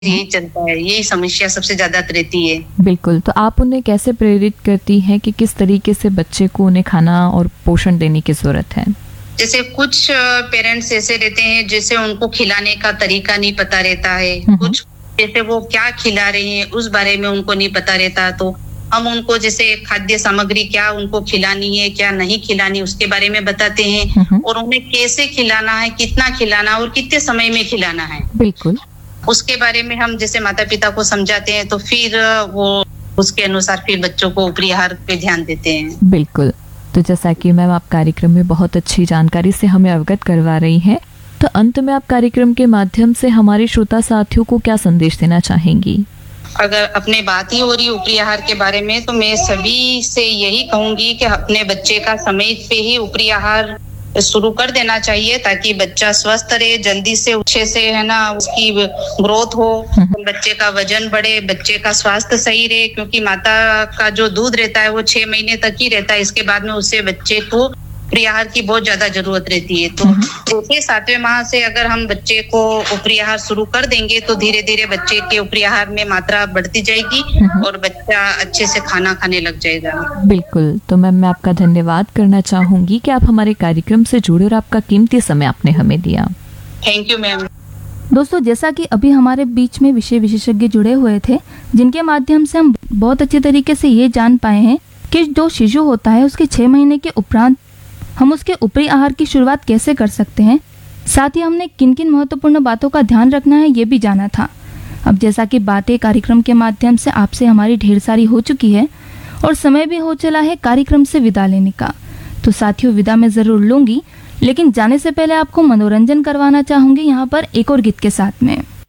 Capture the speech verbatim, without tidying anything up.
यही चलता है, यही समस्या सबसे ज्यादा रहती है। बिल्कुल, तो आप उन्हें कैसे प्रेरित करती हैं कि किस तरीके से बच्चे को उन्हें खाना और पोषण देने की ज़रूरत है? जैसे कुछ पेरेंट्स ऐसे रहते हैं जैसे उनको खिलाने का तरीका नहीं पता रहता है, हम्म। कुछ जैसे वो क्या खिला रहे हैं उस बारे में उनको नहीं पता रहता, तो हम उनको जैसे खाद्य सामग्री क्या उनको खिलानी है क्या नहीं खिलानी उसके बारे में बताते हैं, हम्म। और उन्हें कैसे खिलाना है, कितना खिलाना और कितने समय में खिलाना है, बिल्कुल, उसके बारे में हम जैसे माता पिता को समझाते हैं, तो फिर वो उसके अनुसार फिर बच्चों को ऊपरी आहार पे ध्यान देते हैं। बिल्कुल। तो जैसा कि मैम आप कार्यक्रम में बहुत अच्छी जानकारी से हमें अवगत करवा रही हैं, तो अंत में आप कार्यक्रम के माध्यम से हमारे श्रोता साथियों को क्या संदेश देना चाहेंगी? अगर अपने बात ही हो रही ऊपरी आहार के बारे में, तो मैं सभी से यही कहूंगी कि अपने बच्चे का समय पे ही ऊपरी आहार शुरू कर देना चाहिए, ताकि बच्चा स्वस्थ रहे, जल्दी से अच्छे से है ना उसकी ग्रोथ हो, बच्चे का वजन बढ़े, बच्चे का स्वास्थ्य सही रहे, क्योंकि माता का जो दूध रहता है वो छह महीने तक ही रहता है, इसके बाद में उससे बच्चे को ऊपरी आहार की बहुत ज्यादा जरूरत रहती है। तो चौथे सातवें माह से अगर हम बच्चे को ऊपरी आहार शुरू कर देंगे तो धीरे धीरे बच्चे के ऊपरी आहार में मात्रा बढ़ती जाएगी और बच्चा अच्छे से खाना खाने लग जाएगा। बिल्कुल, तो मैम मैं आपका धन्यवाद करना चाहूंगी कि आप हमारे कार्यक्रम से जुड़े और आपका कीमती समय आपने हमें दिया। Thank you ma'am. दोस्तों, जैसा कि अभी हमारे बीच में विषय विशेषज्ञ जुड़े हुए थे, जिनके माध्यम से हम बहुत अच्छे तरीके से ये जान पाए हैं कि जो शिशु होता है उसके छह महीने के उपरांत हम उसके ऊपरी आहार की शुरुआत कैसे कर सकते हैं, साथ ही हमने किन किन महत्वपूर्ण बातों का ध्यान रखना है ये भी जाना था। अब जैसा कि बातें कार्यक्रम के माध्यम से आपसे हमारी ढेर सारी हो चुकी है और समय भी हो चला है कार्यक्रम से विदा लेने का, तो साथियों विदा मैं ज़रूर लूँगी, लेकिन जाने से पहले आपको मनोरंजन करवाना चाहूँगी यहाँ पर एक और गीत के साथ में।